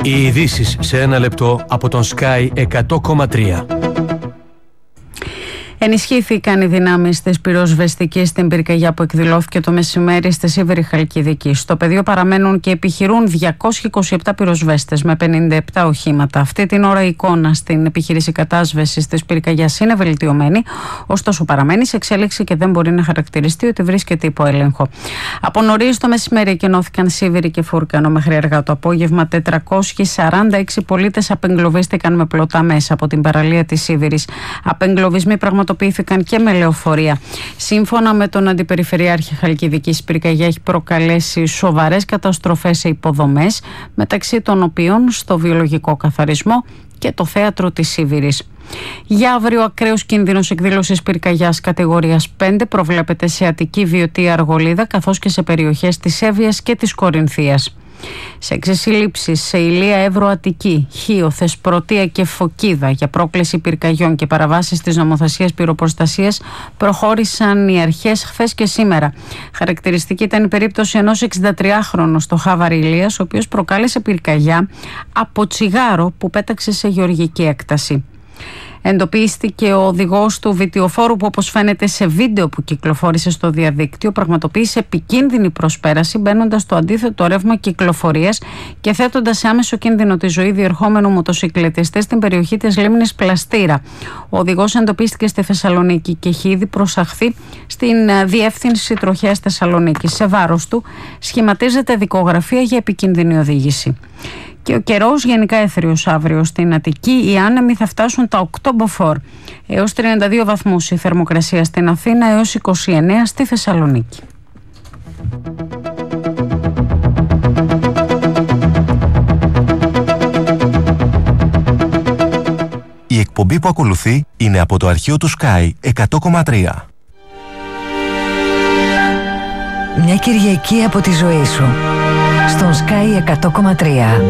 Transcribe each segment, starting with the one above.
Οι ειδήσεις σε ένα λεπτό από τον Sky 100,3. Ενισχύθηκαν οι δυνάμεις της πυροσβεστικής στην πυρκαγιά που εκδηλώθηκε το μεσημέρι στη Σίβηρη Χαλκιδική. Στο πεδίο παραμένουν και επιχειρούν 227 πυροσβέστες με 57 οχήματα. Αυτή την ώρα η εικόνα στην επιχείρηση κατάσβεσης της πυρκαγιάς είναι βελτιωμένη, ωστόσο παραμένει σε εξέλιξη και δεν μπορεί να χαρακτηριστεί ότι βρίσκεται υπό έλεγχο. Από νωρίς το μεσημέρι εκενώθηκαν Σίβηρη και Φούρκανο. Μέχρι αργά το απόγευμα 446 πολίτες απεγκλωβίστηκαν με πλωτά μέσα από την παραλία της Σίβηρης. Απεγκλωβισμοί πραγματοποιήθηκαν και με λεωφορεία. Σύμφωνα με τον Αντιπεριφερειάρχη Χαλκιδικής, η πυρκαγιά έχει προκαλέσει σοβαρές καταστροφές σε υποδομές, μεταξύ των οποίων στο βιολογικό καθαρισμό και το θέατρο της Σίβηρης. Για αύριο, ακραίος κίνδυνος εκδήλωσης πυρκαγιάς κατηγορίας 5 προβλέπεται σε Αττική, Βιωτία, Αργολίδα, καθώς και σε περιοχές της Εύβοιας και της Κορινθίας. Σε εξεσύλληψεις σε Ηλία, Εύρο, Αττική, Χίο, Θεσπρωτεία και Φωκίδα για πρόκληση πυρκαγιών και παραβάσεις της νομοθεσίας πυροπροστασίας προχώρησαν οι αρχές χθες και σήμερα. Χαρακτηριστική ήταν η περίπτωση ενός 63χρονου στο Χάβαρη Ηλίας, ο οποίος προκάλεσε πυρκαγιά από τσιγάρο που πέταξε σε γεωργική έκταση. Εντοπίστηκε ο οδηγός του βιτιοφόρου που, όπως φαίνεται σε βίντεο που κυκλοφόρησε στο διαδίκτυο, πραγματοποίησε επικίνδυνη προσπέραση μπαίνοντας στο αντίθετο ρεύμα κυκλοφορίας και θέτοντας σε άμεσο κίνδυνο τη ζωή διερχόμενου μοτοσυκλετιστές στην περιοχή της λίμνης Πλαστήρα. Ο οδηγός εντοπίστηκε στη Θεσσαλονίκη και έχει ήδη προσαχθεί στην Διεύθυνση Τροχέας Θεσσαλονίκης. Σε βάρος του σχηματίζεται δικογραφία για επικίνδυνη οδήγηση. Και ο καιρός γενικά έθριος αύριο στην Αττική. Οι άνεμοι θα φτάσουν τα 8 μποφόρ. Έως 32 βαθμούς η θερμοκρασία στην Αθήνα, έως 29 στη Θεσσαλονίκη. Η εκπομπή που ακολουθεί είναι από το αρχείο του Sky 100,3. Μια Κυριακή από τη ζωή σου στον Sky 100,3.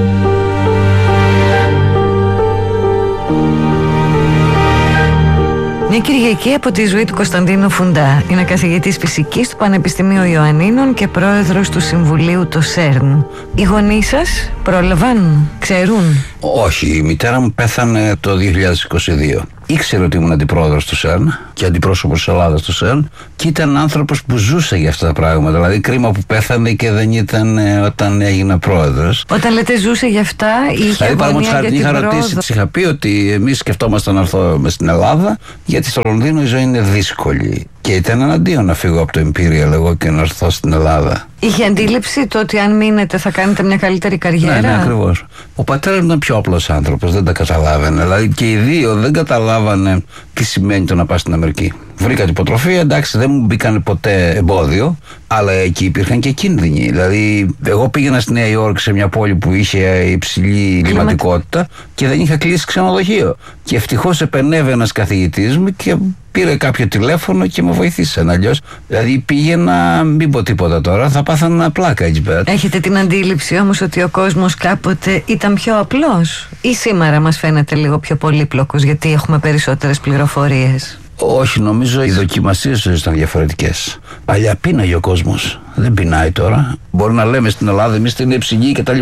Μια Κυριακή από τη ζωή του Κωνσταντίνου Φουντά. Είναι καθηγητής φυσικής του Πανεπιστημίου Ιωαννίνων και πρόεδρος του Συμβουλίου του ΣΕΡΝ. Οι γονείς σας πρόλαβαν, ξέρουν? Όχι, η μητέρα μου πέθανε το 2022. Ήξερε ότι ήμουν αντιπρόεδρος του ΣΕΡΝ και αντιπρόσωπος της Ελλάδας του ΣΕΡΝ και ήταν άνθρωπος που ζούσε για αυτά τα πράγματα. Δηλαδή, κρίμα που πέθανε και δεν ήταν όταν έγινε πρόεδρος. Όταν λέτε ζούσε για αυτά, είχε αγωνία για την πρόοδο. Της είχα πει ότι εμείς σκεφτόμασταν να έρθουμε στην Ελλάδα, γιατί στο Λονδίνο η ζωή είναι δύσκολη. Και ήταν εναντίον να φύγω από το Imperial εγώ και να έρθω στην Ελλάδα. Είχε αντίληψη το ότι αν μείνετε θα κάνετε μια καλύτερη καριέρα? Ναι, ακριβώς. Ο πατέρας μου ήταν πιο απλός άνθρωπος, δεν τα καταλάβαινε. Δηλαδή και οι δύο δεν καταλάβανε τι σημαίνει το να πας στην Αμερική. Βρήκα την υποτροφία, εντάξει, δεν μου μπήκαν ποτέ εμπόδιο, αλλά εκεί υπήρχαν και κίνδυνοι. Δηλαδή, εγώ πήγαινα στη Νέα Υόρκη σε μια πόλη που είχε υψηλή κλιματικότητα και δεν είχα κλείσει ξενοδοχείο. Και ευτυχώς επενέβη ένας καθηγητής μου και πήρε κάποιο τηλέφωνο και με βοηθήσαν. Αλλιώς, δηλαδή πήγαινα, μην πω τίποτα τώρα, θα πάθανα πλάκα εκεί πέρα. Έχετε την αντίληψη όμως ότι ο κόσμος κάποτε ήταν πιο απλός, ή σήμερα μας φαίνεται λίγο πιο πολύπλοκος γιατί έχουμε περισσότερες πληροφορίες? Όχι, νομίζω οι δοκιμασίες ήταν διαφορετικές. Παλιά πίναγε ο κόσμος. Δεν πεινάει τώρα. Μπορεί να λέμε στην Ελλάδα εμείς είναι υψηλοί κτλ.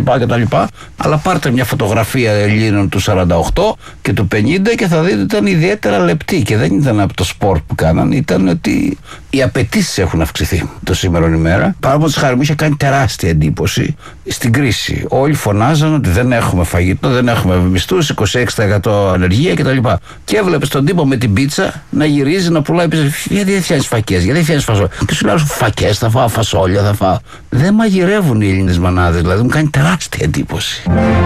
Αλλά πάρτε μια φωτογραφία Ελλήνων του 48 και του 50 και θα δείτε ότι ήταν ιδιαίτερα λεπτοί. Και δεν ήταν από το σπορ που κάνανε, ήταν ότι οι απαιτήσεις έχουν αυξηθεί το σήμερον ημέρα. Παράδειγμα χάρη μου είχε κάνει τεράστια εντύπωση στην κρίση. Όλοι φωνάζαν ότι δεν έχουμε φαγητό, δεν έχουμε μισθούς, 26% ανεργία κτλ. Και έβλεπε τον τύπο με την πίτσα να γυρίζει να πουλάει πίτσα. Γιατί δεν φτιάχνεις φακές, γιατί δεν φτιάχνεις φασόλια? Και σου λέω φακές θα φάω, φασόλια θα φάω. Δεν μαγειρεύουν οι Έλληνες μανάδες, δηλαδή μου κάνει τεράστια εντύπωση.